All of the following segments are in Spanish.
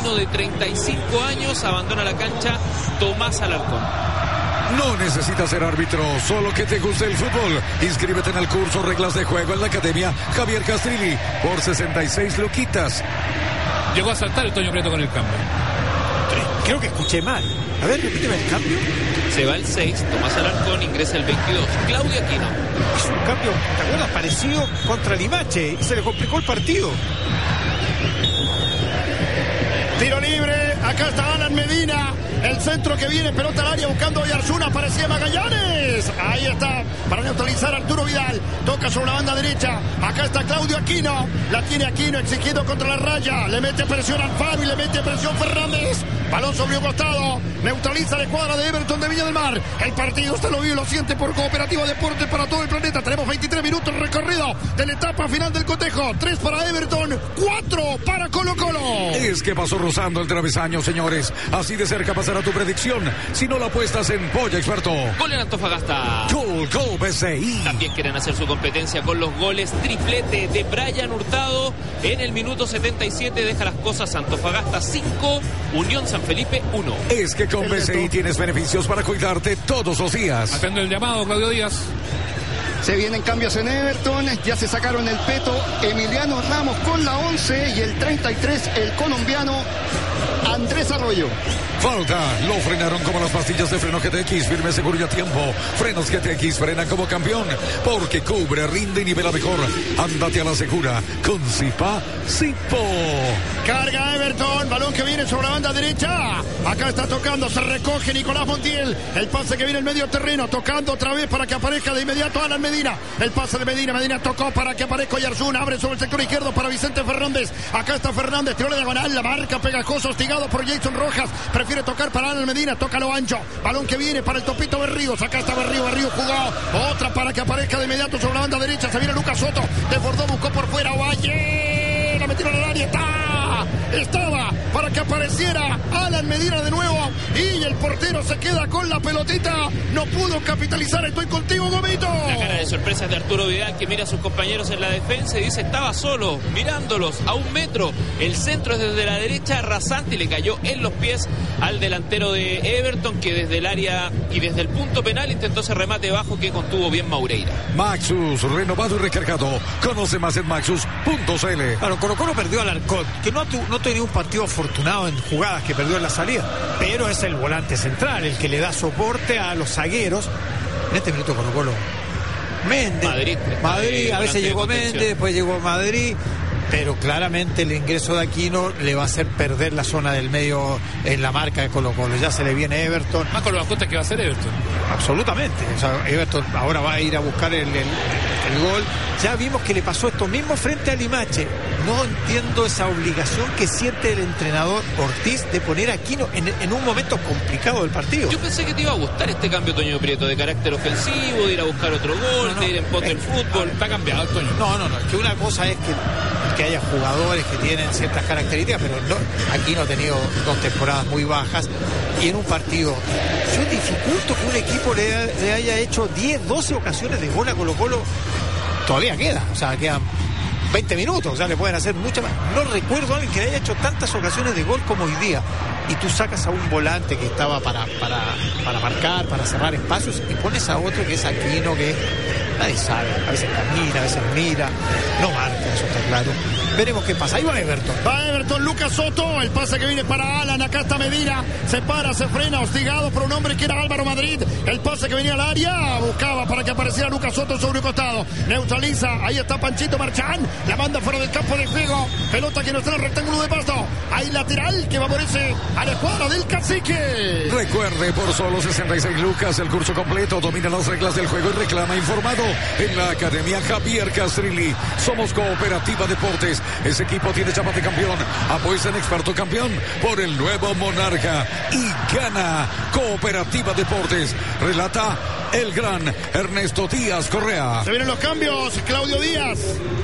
Aquino, de 35 años. Abandona la cancha Tomás Alarcón. No necesitas ser árbitro, solo que te guste el fútbol. Inscríbete en el curso Reglas de Juego en la Academia Javier Castrilli por 66 luquitas. Llegó a saltar el Toño Prieto con el cambio. Creo que escuché mal. A ver, repíteme el cambio. Se va el 6, Tomás Alarcón, ingresa el 22, Claudio Aquino. Es un cambio, ¿te acuerdas? Parecido contra Limache y se le complicó el partido. Tiro libre, acá está Alan Medina. El centro que viene, pelota al área buscando a Oyarzún, aparecía Magallanes. Ahí está, para neutralizar a Arturo Vidal. Toca sobre la banda derecha. Acá está Claudio Aquino. La tiene Aquino exigiendo contra la raya. Le mete presión a Alfaro y le mete presión Fernández. Balón sobre un costado. Neutraliza la escuadra de Everton de Viña del Mar. El partido usted lo vive y lo siente por Cooperativa Deportes para todo el planeta. Tenemos 23 minutos recorrido de la etapa final del cotejo. 3 para Everton, 4 para Colo Colo. Es que pasó rozando el travesaño, señores. Así de cerca pasará tu predicción. Si no la apuestas en Polla Experto. Gol en Antofagasta. Gol BCI. También quieren hacer su competencia con los goles. Triplete de Brian Hurtado en el minuto 77. Deja las cosas Antofagasta 5, Unión San Felipe 1. Es que con BCI tienes beneficios para cuidarte todos los días. Atendo el llamado, Claudio Díaz. Se vienen cambios en Everton, ya se sacaron el peto Emiliano Ramos con la 11 y el 33 el colombiano Andrés Arroyo. Falta, lo frenaron como las pastillas de freno GTX, firme, seguro y a tiempo. Frenos GTX frenan como campeón, porque cubre, rinde y nivela mejor. Ándate a la segura con Zipa Zipo. Carga Everton, balón que viene sobre la banda derecha. Acá está tocando, se recoge Nicolás Montiel. El pase que viene en medio terreno, tocando otra vez para que aparezca de inmediato Alan Medina. El pase de Medina, Medina tocó para que aparezca Oyarzún. Abre sobre el sector izquierdo para Vicente Fernández. Acá está Fernández, tiró la diagonal, la marca pegajoso, hostigado por Jason Rojas. Prefiere tocar para Alan Medina, toca lo ancho. Balón que viene para el topito Berríos. Acá está Berríos jugó. Otra para que aparezca de inmediato sobre la banda derecha. Se viene Lucas Soto, desbordó, buscó por fuera. Ovalle, la metieron al área, estaba para que apareciera Alan Medina de nuevo y el portero se queda con la pelotita, no pudo capitalizar. Estoy contigo, Gomito. La cara de sorpresa de Arturo Vidal, que mira a sus compañeros en la defensa y dice: estaba solo, mirándolos a 1 metro. El centro es desde la derecha, rasante, y le cayó en los pies al delantero de Everton, que desde el área y desde el punto penal intentó ese remate bajo que contuvo bien Maureira. Maxus, renovado y recargado. Conoce más en maxus.cl. Claro, Colo Colo perdió al Alarcón, que no tenía un partido afortunado en jugadas, que perdió en la salida, pero es el volante central, el que le da soporte a los zagueros. En este minuto Colo Colo, Méndez, Madrid, a veces llegó Méndez, después llegó Madrid, pero claramente el ingreso de Aquino le va a hacer perder la zona del medio en la marca de Colo Colo. Ya se le viene Everton. Más con las cuentas que va a hacer Everton. Absolutamente. O sea, Everton ahora va a ir a buscar el gol. Ya vimos que le pasó esto mismo frente a Limache. No entiendo esa obligación que siente el entrenador Ortiz de poner a Aquino en un momento complicado del partido. Yo pensé que te iba a gustar este cambio, Toño Prieto, de carácter ofensivo, de ir a buscar otro gol, de ir en pos del fútbol. Está cambiado, Toño. No, es que una cosa es que haya jugadores que tienen ciertas características, pero Aquino ha tenido 2 temporadas muy bajas, y en un partido yo dificulto que un equipo le haya hecho 10, 12 ocasiones de gol a Colo Colo. Todavía queda, o sea, quedan 20 minutos, o sea, le pueden hacer mucha más. No recuerdo a alguien que le haya hecho tantas ocasiones de gol como hoy día. Y tú sacas a un volante que estaba para marcar, para cerrar espacios, y pones a otro que es Aquino, que nadie sabe, a veces camina, a veces mira, no marca, eso está claro. Veremos qué pasa. Ahí va Everton. Va Everton, Lucas Soto, el pase que viene para Alan, acá está Medina, se para, se frena, hostigado por un hombre que era Álvaro Madrid. El pase que venía al área, buscaba para que apareciera Lucas Soto sobre un costado, neutraliza, ahí está Panchito Marchán, la manda fuera del campo de juego, pelota que no está en el rectángulo de pasto, hay lateral que favorece a la escuadra del Cacique. Recuerde, por solo 66 lucas, el curso completo, domina las reglas del juego y reclama informado en la Academia Javier Castrilli. Somos Cooperativa Deportes. Ese equipo tiene chapa de campeón. Apuesta en experto campeón por el nuevo Monarca y gana. Cooperativa Deportes. Relata el gran Ernesto Díaz Correa. Se vienen los cambios, Claudio Díaz.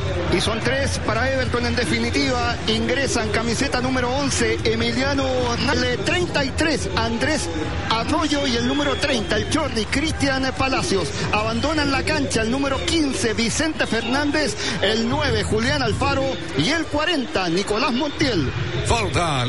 Y son 3 para Everton en definitiva. Ingresan camiseta número 11, Emiliano, el 33, Andrés Arroyo, y el número 30, el Jordi, Cristian Palacios. Abandonan la cancha el número 15, Vicente Fernández, el 9, Julián Alfaro, y el 40, Nicolás Montiel. Falta.